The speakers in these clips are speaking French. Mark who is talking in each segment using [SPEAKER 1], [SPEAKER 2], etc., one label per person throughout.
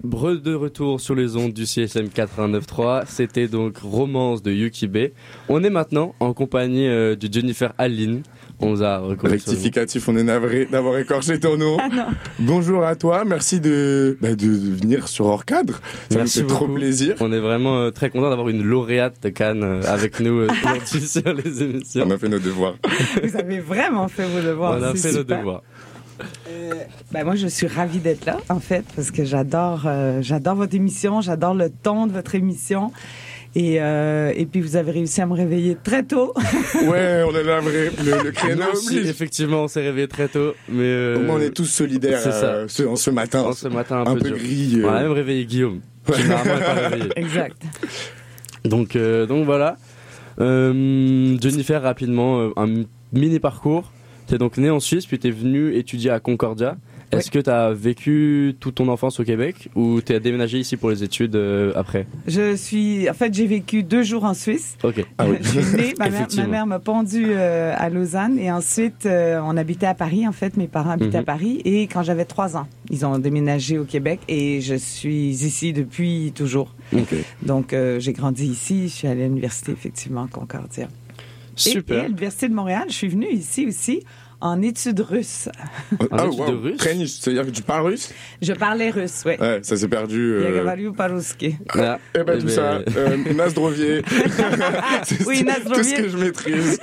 [SPEAKER 1] De retour sur les ondes du CSM 89.3, c'était donc Romance de Yuki B. On est maintenant en compagnie de Jennifer Aline. On nous a reconnu.
[SPEAKER 2] Rectificatif, on est navré d'avoir écorché ton nom.
[SPEAKER 3] Ah non.
[SPEAKER 2] Bonjour à toi, merci de venir sur Hors Cadre. Ça
[SPEAKER 1] Merci
[SPEAKER 2] nous fait
[SPEAKER 1] beaucoup.
[SPEAKER 2] trop plaisir.
[SPEAKER 1] On est vraiment très content d'avoir une lauréate de Cannes avec nous aujourd'hui sur les émissions.
[SPEAKER 2] On a fait nos devoirs.
[SPEAKER 3] Vous avez vraiment fait vos devoirs.
[SPEAKER 1] On a
[SPEAKER 3] c'est
[SPEAKER 1] fait nos
[SPEAKER 3] super.
[SPEAKER 1] devoirs.
[SPEAKER 3] Moi, je suis ravie d'être là, en fait, parce que j'adore votre émission, j'adore le ton de votre émission. Et puis, vous avez réussi à me réveiller très tôt.
[SPEAKER 2] Ouais, on est navré. Le créneau
[SPEAKER 1] Nous aussi,
[SPEAKER 2] oblige.
[SPEAKER 1] effectivement, on s'est réveillé très tôt, mais
[SPEAKER 2] Au moins, on est tous solidaires
[SPEAKER 1] c'est ça.
[SPEAKER 2] ce matin.
[SPEAKER 1] ce matin
[SPEAKER 2] un peu
[SPEAKER 1] dur.
[SPEAKER 2] gris.
[SPEAKER 1] On a même réveillé Guillaume, qui normalement n'est pas réveillé.
[SPEAKER 3] Exact.
[SPEAKER 1] Donc voilà. Jennifer, rapidement, un mini parcours. T'es donc née en Suisse, puis t'es venue étudier à Concordia. Est-ce que t'as vécu toute ton enfance au Québec ou t'es déménagé ici pour les études après?
[SPEAKER 3] J'ai vécu 2 jours en Suisse.
[SPEAKER 1] Ok.
[SPEAKER 2] Ah oui.
[SPEAKER 3] Je suis née, ma
[SPEAKER 1] Effectivement.
[SPEAKER 3] mère m'a pondue à Lausanne et ensuite on habitait à Paris. En fait, mes parents habitaient à Paris et quand j'avais 3 ans, ils ont déménagé au Québec et je suis ici depuis toujours.
[SPEAKER 2] Ok.
[SPEAKER 3] Donc j'ai grandi ici, je suis allée à l'université effectivement Concordia.
[SPEAKER 1] Super.
[SPEAKER 3] Et à l'université de Montréal, je suis venue ici aussi en études russes.
[SPEAKER 2] Ah,
[SPEAKER 1] études de russe?
[SPEAKER 2] Très niche. C'est-à-dire que tu parles russe?
[SPEAKER 3] Je parlais russe, oui.
[SPEAKER 2] Ouais, ça s'est perdu.
[SPEAKER 3] Yagavaliu Parouski.
[SPEAKER 1] Voilà.
[SPEAKER 2] Eh ben, tout ça. Nazdrovier.
[SPEAKER 3] Oui, Nazdrovier.
[SPEAKER 2] Tout ce que je maîtrise.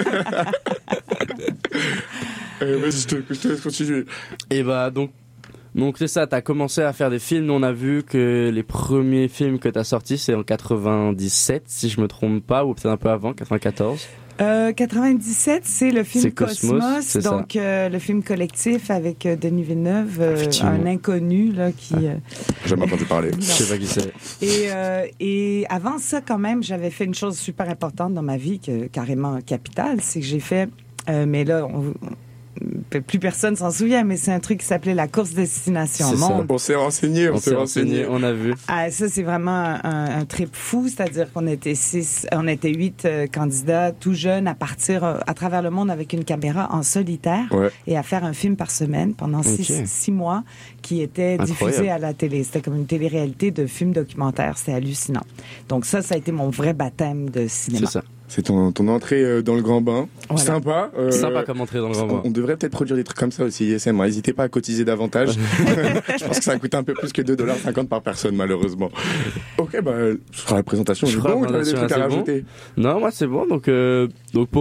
[SPEAKER 2] Vas-y, je te laisse continuer.
[SPEAKER 1] Et bah donc c'est ça, t'as commencé à faire des films. On a vu que les premiers films que t'as sortis, c'est en 97, si je me trompe pas, ou peut-être un peu avant, 94.
[SPEAKER 3] 97, c'est le film
[SPEAKER 1] C'est Cosmos, c'est ça.
[SPEAKER 3] donc le film collectif avec Denis Villeneuve,
[SPEAKER 1] Effectivement.
[SPEAKER 3] un inconnu là qui.
[SPEAKER 2] J'ai jamais entendu parler.
[SPEAKER 1] Je sais pas qui c'est.
[SPEAKER 3] Et avant ça, quand même, j'avais fait une chose super importante dans ma vie, carrément capitale, c'est que j'ai fait. Mais là, plus personne s'en souvient, mais c'est un truc qui s'appelait la course destination
[SPEAKER 1] C'est ça.
[SPEAKER 3] monde.
[SPEAKER 2] On s'est renseigné,
[SPEAKER 1] On s'est renseigné, on a vu.
[SPEAKER 3] Ah, ça, c'est vraiment un trip fou, c'est-à-dire qu'on était 8 candidats tout jeunes à partir à travers le monde avec une caméra en solitaire
[SPEAKER 2] Ouais.
[SPEAKER 3] et à faire un film par semaine pendant 6 mois qui était diffusé
[SPEAKER 1] Incroyable.
[SPEAKER 3] à la télé. C'était comme une télé-réalité de film documentaire. C'était hallucinant. Donc ça a été mon vrai baptême de cinéma.
[SPEAKER 1] C'est ça.
[SPEAKER 2] C'est ton entrée dans le grand bain.
[SPEAKER 3] Voilà.
[SPEAKER 2] Sympa.
[SPEAKER 1] Sympa comme entrée dans le grand bain.
[SPEAKER 2] On devrait peut-être produire des trucs comme ça aussi, ISM. N'hésitez pas à cotiser davantage. Je pense que ça coûte un peu plus que 2,50 $ par personne, malheureusement. Ok, ce sera la présentation.
[SPEAKER 1] Je
[SPEAKER 2] Du
[SPEAKER 1] ferai
[SPEAKER 2] bon,
[SPEAKER 1] la
[SPEAKER 2] ou tu avais des
[SPEAKER 1] présentation,
[SPEAKER 2] trucs à
[SPEAKER 1] c'est bon.
[SPEAKER 2] rajouter?
[SPEAKER 1] Non, moi c'est bon. Donc pour